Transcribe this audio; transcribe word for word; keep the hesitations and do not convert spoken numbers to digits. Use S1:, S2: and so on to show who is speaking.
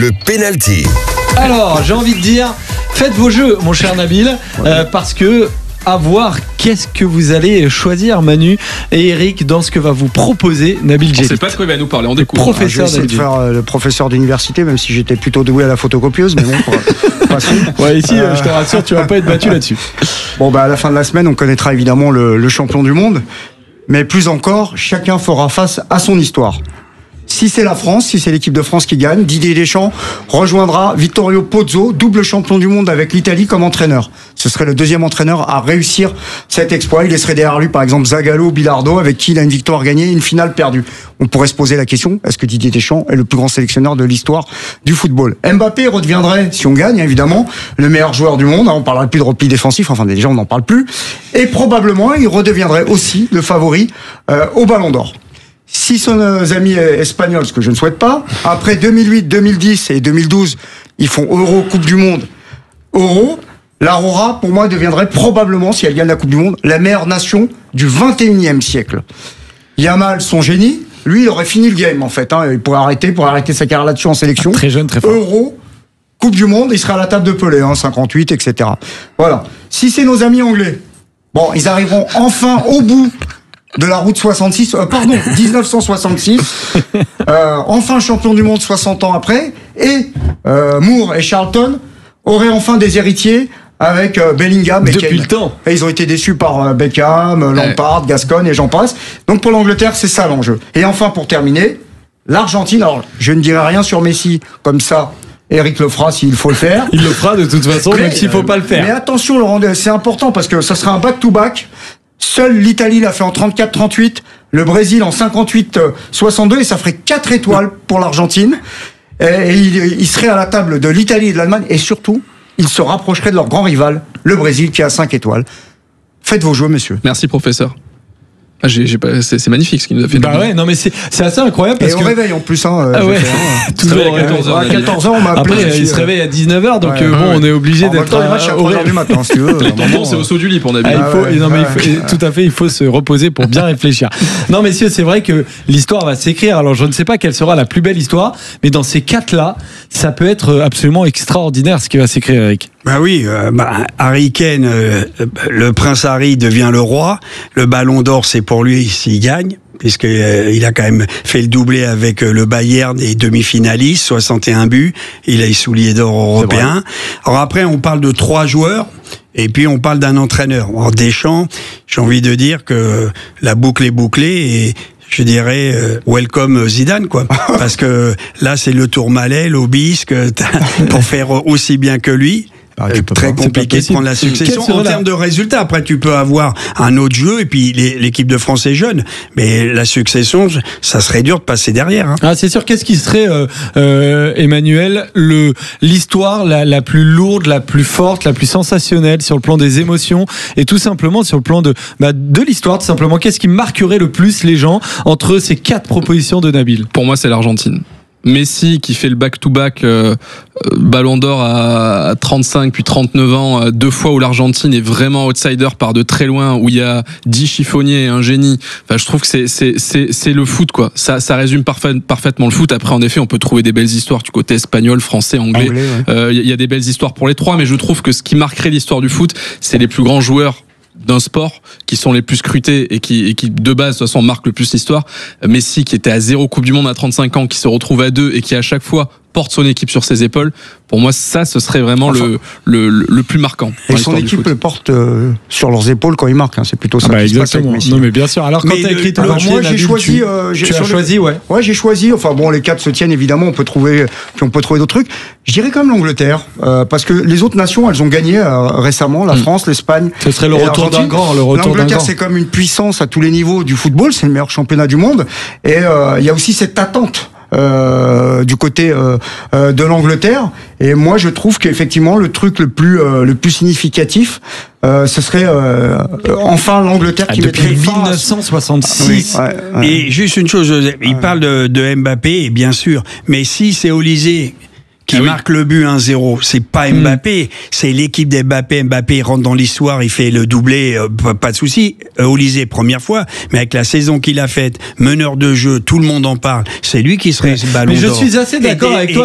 S1: Le penalty.
S2: Alors, j'ai envie de dire, faites vos jeux, mon cher Nabil, euh, parce que à voir qu'est-ce que vous allez choisir, Manu et Eric, dans ce que va vous proposer Nabil Djellit.
S3: On ne sait pas de quoi il va nous parler, on découvre.
S2: Professeur
S4: ah, je vais essayer de
S2: Nabil.
S4: faire euh, le professeur d'université, même si j'étais plutôt doué à la photocopieuse, mais bon, pour, passons.
S2: Ouais, ici,
S4: Euh,
S2: je te rassure, tu vas pas être battu là-dessus.
S4: Bon, bah, à la fin de la semaine, on connaîtra évidemment le, le champion du monde, mais plus encore, chacun fera face à son histoire. Si c'est la France, si c'est l'équipe de France qui gagne, Didier Deschamps rejoindra Vittorio Pozzo, double champion du monde avec l'Italie comme entraîneur. Ce serait le deuxième entraîneur à réussir cet exploit. Il laisserait derrière lui, par exemple, Zagallo, Bilardo, avec qui il a une victoire gagnée et une finale perdue. On pourrait se poser la question, est-ce que Didier Deschamps est le plus grand sélectionneur de l'histoire du football? Mbappé redeviendrait, si on gagne, évidemment, le meilleur joueur du monde. On parlerait plus de repli défensif, enfin déjà on n'en parle plus. Et probablement, il redeviendrait aussi le favori euh, au Ballon d'Or. Si son euh, amis espagnols, ce que je ne souhaite pas, après deux mille huit, deux mille dix et deux mille douze, ils font Euro, Coupe du Monde, Euro, la Rora, pour moi, deviendrait probablement, si elle gagne la Coupe du Monde, la meilleure nation du vingt et unième siècle. Yamal, son génie, lui, il aurait fini le game, en fait. Hein, il pourrait arrêter, pourrait arrêter sa carrière là-dessus en sélection.
S2: Très jeune, très fort.
S4: Euro, Coupe du Monde, il serait à la table de Pelé, hein, cinquante-huit, et cetera. Voilà. Si c'est nos amis anglais, bon, ils arriveront enfin au bout de la route soixante-six, euh, pardon, dix-neuf cent soixante-six, euh, enfin champion du monde soixante ans après, et euh, Moore et Charlton auraient enfin des héritiers avec euh, Bellingham et
S2: Depuis
S4: Kane.
S2: le temps.
S4: Et ils ont été déçus par euh, Beckham, euh, Lampard, Gascoigne et j'en passe. Donc pour l'Angleterre, c'est ça l'enjeu. Et enfin, pour terminer, l'Argentine, alors je ne dirai rien sur Messi comme ça, Eric le fera s'il faut le faire.
S2: Il le fera de toute façon,
S4: Mais,
S2: même s'il faut pas le
S4: Mais
S2: faire.
S4: attention, Laurent, c'est important parce que ça sera un back-to-back. Seule l'Italie l'a fait en trente-quatre trente-huit, le Brésil en cinquante-huit soixante-deux, et ça ferait quatre étoiles pour l'Argentine. Et il, il serait à la table de l'Italie et de l'Allemagne, et surtout, il se rapprocherait de leur grand rival, le Brésil, qui a cinq étoiles. Faites vos jeux, messieurs.
S3: Merci, professeur. Ah, j'ai, j'ai pas, c'est, c'est magnifique ce qu'il nous a fait.
S2: Bah ouais, non mais c'est, c'est assez incroyable parce
S4: Et
S2: que...
S4: au réveil en plus, hein.
S2: Ah ouais,
S3: Se réveille
S2: toujours.
S3: à quatorze heures,
S4: À
S3: Nabil.
S4: quatorze ans, on m'a appelé.
S2: Après,
S4: aussi,
S2: il se
S4: euh,
S2: réveille à dix-neuf heures, donc
S4: ouais,
S2: euh, bon,
S4: ouais.
S2: on est obligé
S4: En même
S2: d'être
S4: temps, les matchs à
S2: à-
S4: trois heures du matin, si tu veux.
S3: Les tampons, c'est au saut du lit pour Nabil.
S2: Ah, il faut,
S4: ouais,
S2: non, mais il
S4: ouais.
S2: faut- tout à fait, il faut se reposer pour bien réfléchir. Non, messieurs, c'est vrai que l'histoire va s'écrire. Alors, je ne sais pas quelle sera la plus belle histoire, mais dans ces quatre-là, ça peut être absolument extraordinaire ce qui va s'écrire, Eric.
S5: Bah oui, euh, bah, Harry Kane, euh, le prince Harry devient le roi. Le Ballon d'Or, c'est pour lui s'il gagne, puisque euh, il a quand même fait le doublé avec euh, le Bayern et demi-finaliste, soixante et un buts. Il a les souliers d'or européens. Alors après, on parle de trois joueurs. Et puis on parle d'un entraîneur. Alors Deschamps, j'ai envie de dire que la boucle est bouclée et je dirais euh, welcome Zidane, quoi, parce que là c'est le Tourmalet, l'Obisque pour faire aussi bien que lui.
S4: Ah, tu peux
S5: Très
S4: pas.
S5: compliqué de
S2: possible.
S5: prendre la succession
S2: Quel serait
S5: en
S2: la-
S5: termes de résultats. Après, tu peux avoir un autre jeu et puis les- l'équipe de France est jeune, mais la succession, ça serait dur de passer derrière. Hein.
S2: Ah, c'est sûr. Qu'est-ce qui serait, euh, euh, Emmanuel, le l'histoire la, la plus lourde, la plus forte, la plus sensationnelle sur le plan des émotions et tout simplement sur le plan de bah, de l'histoire, tout simplement. Qu'est-ce qui marquerait le plus les gens entre ces quatre propositions de Nabil?
S3: Pour moi, c'est l'Argentine. Messi qui fait le back-to-back euh, euh, Ballon d'Or à, à trente-cinq puis trente-neuf ans, euh, deux fois où l'Argentine est vraiment outsider par de très loin, où il y a dix chiffonniers et un génie. Enfin, je trouve que c'est c'est c'est c'est le foot, quoi. Ça ça résume parfait, parfaitement le foot. Après, en effet, on peut trouver des belles histoires du côté espagnol, français, anglais.
S4: Anglais, ouais.
S3: Euh, Il y a des belles histoires pour les trois, mais je trouve que ce qui marquerait l'histoire du foot, c'est les plus grands joueurs d'un sport qui sont les plus scrutés et qui, et qui de base de toute façon marquent le plus l'histoire. Messi qui était à zéro Coupe du Monde à trente-cinq ans, qui se retrouve à deux et qui à chaque fois porte son équipe sur ses épaules. Pour moi, ça, ce serait vraiment
S4: Enfin,
S3: le, le le plus marquant.
S4: Et
S3: dans
S4: son
S3: l'histoire du
S4: équipe
S3: foot.
S4: le porte euh, sur leurs épaules quand ils marquent. Hein. C'est plutôt ça.
S2: Bah,
S4: qui se passe avec
S2: exactement.
S4: Messi.
S2: Non, mais bien sûr. Alors, quand
S5: Mais
S2: tu as
S5: le-
S2: écrit ton
S4: Alors
S2: marché,
S4: moi j'ai
S2: Nabil,
S4: choisi,
S2: tu,
S4: euh, j'ai
S2: tu as
S4: sur le-
S2: choisi, ouais.
S4: Ouais, j'ai choisi. Enfin bon, les quatre se tiennent évidemment. On peut trouver, puis on peut trouver d'autres trucs. Je dirais comme l'Angleterre, euh, parce que les autres nations, elles ont gagné euh, récemment. La
S3: Mm.
S4: France, l'Espagne.
S2: Ce serait le
S4: et
S2: retour d'un
S4: l'Argentine.
S2: grand, le retour d'un
S4: L'Angleterre,
S2: grand.
S4: c'est comme une puissance à tous les niveaux du football. C'est le meilleur championnat du monde. Et euh, il y a aussi cette attente. Euh, du côté euh, euh, de l'Angleterre, et moi je trouve qu'effectivement le truc le plus euh, le plus significatif, euh, ce serait euh, enfin l'Angleterre
S2: Ah,
S4: qui
S2: depuis
S4: mettrait fin à-
S2: dix-neuf cent soixante-six.
S4: Ouais, ouais.
S5: Et juste une chose, Joseph, il parle de, de Mbappé, et bien sûr, mais si c'est Olysée qui
S3: Ah oui.
S5: marque le but un zéro, c'est pas Mbappé, c'est l'équipe d'Mbappé. Mbappé rentre dans l'histoire, il fait le doublé, euh, pas- pas de souci. Euh, Olysée, première fois, mais avec la saison qu'il a faite, meneur de jeu, tout le monde en parle, c'est lui qui serait ce ballon
S2: Mais je
S5: d'or.
S2: suis assez d'accord
S5: Et-
S2: avec
S5: et-
S2: toi.